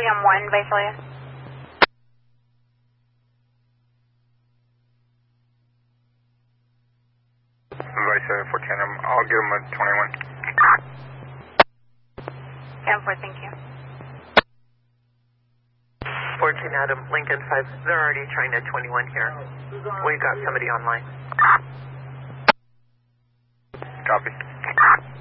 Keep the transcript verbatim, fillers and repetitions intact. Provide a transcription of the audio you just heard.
William one, Visalia. Visalia four ten, I'll give him a twenty-one. ten four, thank you. fourteen Adam, Lincoln five, they're already trying to twenty-one here. We got somebody online. Copy.